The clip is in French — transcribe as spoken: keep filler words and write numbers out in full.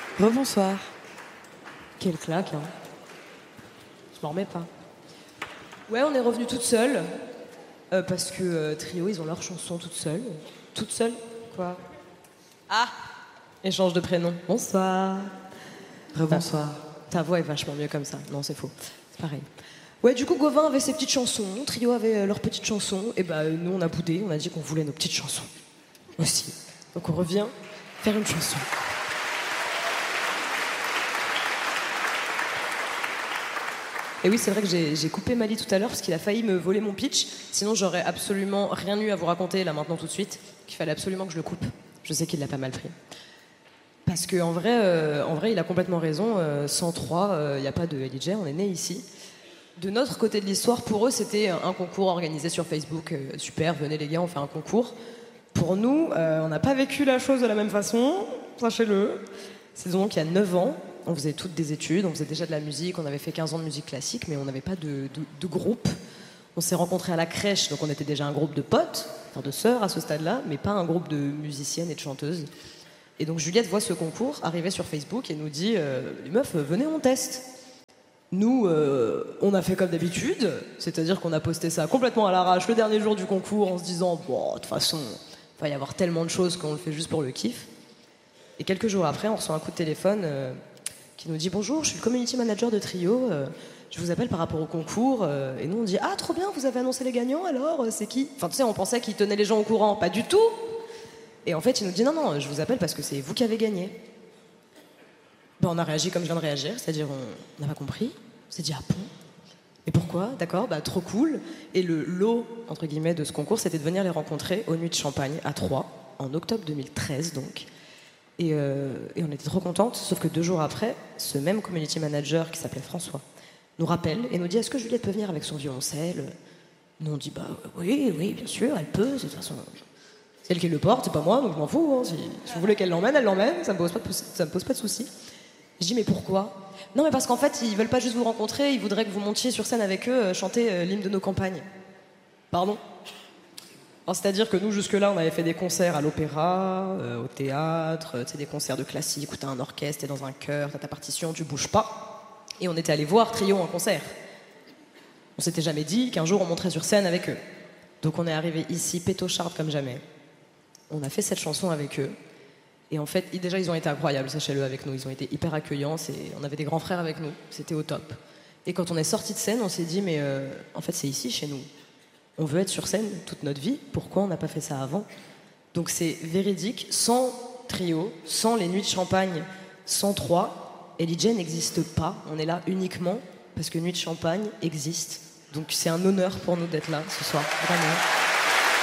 Rebonsoir. Quelle claque, hein. Je m'en remets pas. Ouais, on est revenu toutes seules. euh, parce que euh, Trio, ils ont leur chanson toutes seules. Toutes seules Quoi Ah Échange de prénoms. Bonsoir. Rebonsoir. Ta, ta voix est vachement mieux comme ça. Non, c'est faux. C'est pareil. Ouais, du coup, Gauvin avait ses petites chansons. Trio avait euh, leurs petites chansons. Et bah, euh, nous, on a boudé. On a dit qu'on voulait nos petites chansons. Aussi. Donc, on revient faire une chanson. Et oui, c'est vrai que j'ai, j'ai coupé Mali tout à l'heure parce qu'il a failli me voler mon pitch. Sinon, j'aurais absolument rien eu à vous raconter là maintenant tout de suite. Qu'il fallait absolument que je le coupe. Je sais qu'il l'a pas mal pris. Parce qu'en vrai, euh, en vrai, il a complètement raison. Euh, cent trois, il euh, n'y a pas de L J, on est né ici. De notre côté de l'histoire, pour eux, c'était un concours organisé sur Facebook. Euh, super, venez les gars, on fait un concours. Pour nous, euh, on n'a pas vécu la chose de la même façon, sachez-le. C'est donc il y a neuf ans. On faisait toutes des études, on faisait déjà de la musique, on avait fait quinze ans de musique classique, mais on n'avait pas de, de, de groupe. On s'est rencontrés à la crèche, donc on était déjà un groupe de potes, enfin de sœurs à ce stade-là, mais pas un groupe de musiciennes et de chanteuses. Et donc Juliette voit ce concours arriver sur Facebook et nous dit euh, « Les meufs, venez, on teste ». Nous, euh, on a fait comme d'habitude, c'est-à-dire qu'on a posté ça complètement à l'arrache le dernier jour du concours en se disant « Bon, de toute façon, il va y avoir tellement de choses qu'on le fait juste pour le kiff ». Et quelques jours après, on reçoit un coup de téléphone euh, qui nous dit « Bonjour, je suis le community manager de Trio, euh, je vous appelle par rapport au concours. Euh, » Et nous, on dit « Ah, trop bien, vous avez annoncé les gagnants, alors, euh, c'est qui ?» Enfin, tu sais, on pensait qu'il tenait les gens au courant, pas du tout. Et en fait, il nous dit « Non, non, je vous appelle parce que c'est vous qui avez gagné. » Ben, on a réagi comme je viens de réagir, c'est-à-dire on n'a pas compris. On s'est dit « Ah bon ? Et pourquoi ? D'accord, bah trop cool. » Et le lot, entre guillemets, de ce concours, c'était de venir les rencontrer aux Nuits de Champagne, à Troyes, en octobre deux mille treize, donc. Et, euh, et on était trop contentes, sauf que deux jours après, ce même community manager qui s'appelait François nous rappelle et nous dit « Est-ce que Juliette peut venir avec son violoncelle ?» Nous on dit « Bah oui, oui, bien sûr, elle peut, de toute façon, c'est elle qui le porte, c'est pas moi, donc je m'en fous, hein. si, si vous voulez qu'elle l'emmène, elle l'emmène, ça me pose pas de, ça me pose pas de soucis. » Je dis « Mais pourquoi ?»« Non, mais parce qu'en fait, ils veulent pas juste vous rencontrer, ils voudraient que vous montiez sur scène avec eux, euh, chanter euh, l'hymne de nos campagnes. » Pardon ? Alors, c'est-à-dire que nous, jusque-là, on avait fait des concerts à l'opéra, euh, au théâtre, euh, des concerts de classique où t'as un orchestre, t'es dans un chœur, t'as ta partition, tu bouges pas. Et on était allé voir Trio en concert. On s'était jamais dit qu'un jour on monterait sur scène avec eux. Donc on est arrivé ici, pétocharde comme jamais. On a fait cette chanson avec eux. Et en fait, déjà, ils ont été incroyables, sachez-le, avec nous. Ils ont été hyper accueillants. C'est... On avait des grands frères avec nous. C'était au top. Et quand on est sorti de scène, on s'est dit, mais euh, en fait, c'est ici, chez nous. On veut être sur scène toute notre vie. Pourquoi on n'a pas fait ça avant ? Donc c'est véridique. Sans Trio, sans les Nuits de Champagne, sans Troyes, L J n'existe pas. On est là uniquement parce que Nuits de Champagne existe. Donc c'est un honneur pour nous d'être là ce soir. Vraiment.